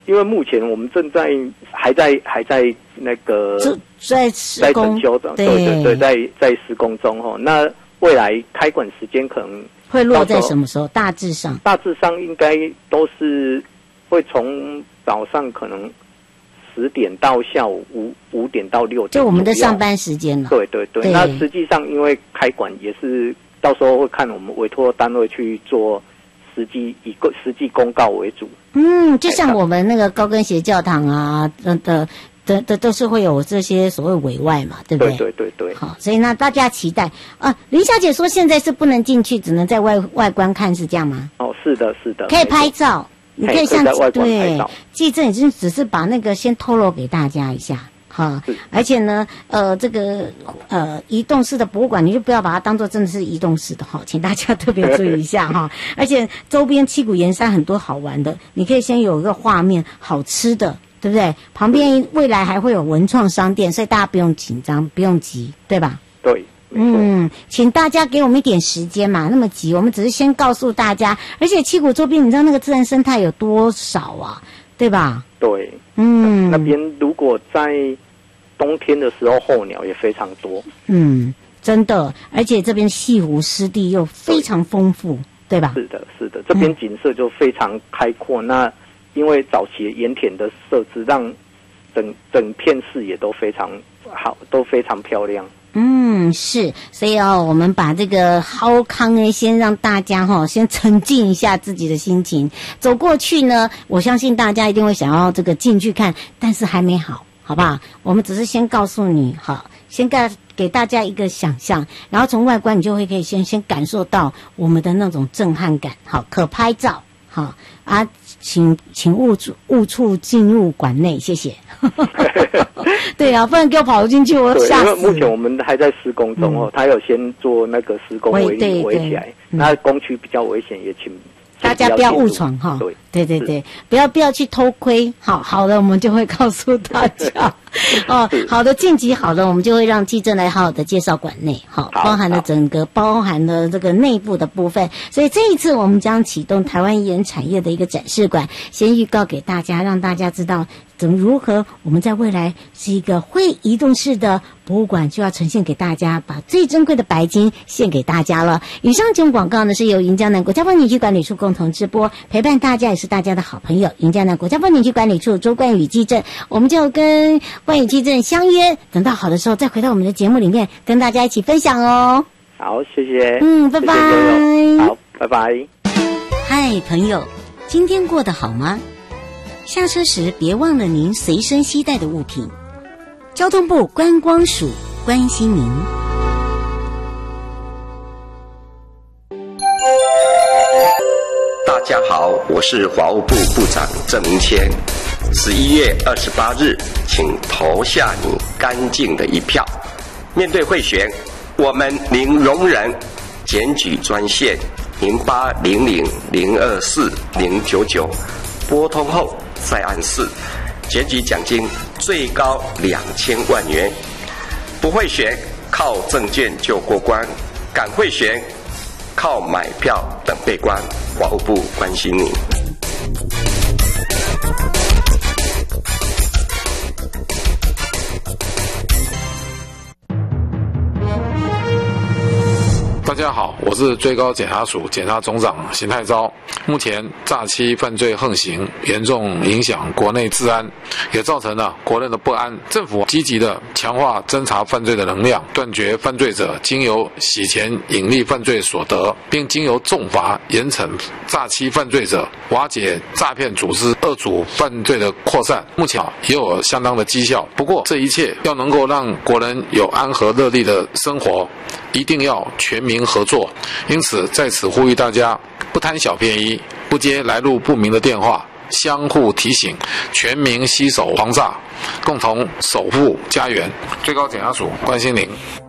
因为目前我们还在那个在施工， 对，在施工中哈。那未来开馆时间可能会落在什么时候？大致上应该都是会从早上可能10点到下午5点到6点， 就我们的上班时间了。 对。那实际上因为开馆也是到时候会看我们委托单位去做以实际公告为主。 就像我们那个高跟鞋教堂啊都是会有这些所谓委外嘛，对不对？ 对。 好，所以呢，大家期待啊。林小姐说现在是不能进去，只能在外观看，是这样吗？ 哦，是的。 可以拍照，你可以像在外观拍照。 记者已经只是把那个先透露给大家一下。哈，而且呢，这个移动式的博物馆，你就不要把它当做真的是移动式的哈，请大家特别注意一下哈。而且周边七股盐山很多好玩的，你可以先有一个画面，好吃的，对不对？旁边未来还会有文创商店，所以大家不用紧张，不用急，对吧？ 对。 请大家给我们一点时间嘛，那么急，我们只是先告诉大家。而且七股周边，你知道那个自然生态有多少啊？对吧？ 对。那边如果在冬天的时候，候鸟也非常多。 真的，而且这边西湖湿地又非常丰富，对吧？ 是的，这边景色就非常开阔。那因为早期盐田的设置，让整片视野都非常好，都非常漂亮。 是，所以我们把这个好康呢，先让大家先沉浸一下自己的心情。走过去呢，我相信大家一定会想要这个进去看，但是还没好，好不好？我们只是先告诉你，好，先给大家一个想象，然后从外观你就会可以先感受到我们的那种震撼感。好，可拍照，好啊，请勿触进入馆内，谢谢。对啊，不然给我跑进去，我吓死。 因为目前我们还在施工中他有先做那个施工围起来，那工区比较危险，也请大家不要误闯哈。对，不要去偷窥。好的，我们就会告诉大家。好的，晋级好了，我们就会让记者来好好的介绍馆内，包含了包含了这个内部的部分。所以这一次我们将启动台湾盐产业的一个展示馆，先预告给大家，让大家知道如何我们在未来是一个会移动式的博物馆，就要呈现给大家，把最珍贵的白金献给大家了。以上节目广告呢是由云嘉南国家风景区管理处共同直播，陪伴大家也是大家的好朋友云嘉南国家风景区管理处周冠宇记者，我们就跟冠宇记者相约，等到好的时候再回到我们的节目里面跟大家一起分享哦。 好，谢谢。 拜拜。 好，拜拜。 嗨，朋友，今天过得好吗？下车时别忘了您随身携带的物品。交通部观光署关心您。 大家好，我是法务部部长郑明谦。11月28日，请投下你干净的一票。面对贿选，我们零容忍。检举专线0800024099，拨通后再按4，检举奖金最高2000万元。不贿选，靠证件就过关；敢贿选，靠买票等被关。法务部关心你。 大家好，我是最高检察署检察总长邢泰钊。目前诈欺犯罪横行，严重影响国内治安，也造成了国人的不安。政府积极的强化侦查犯罪的能量，断绝犯罪者经由洗钱隐匿犯罪所得，并经由重罚严惩诈欺犯罪者，瓦解诈骗组织恶组犯罪的扩散。目前也有相当的绩效。不过这一切要能够让国人有安和乐利的生活，一定要全民合作。因此在此呼吁大家，不贪小便宜，不接来路不明的电话，相互提醒，全民携手防诈，共同守护家园。最高检察署关心您。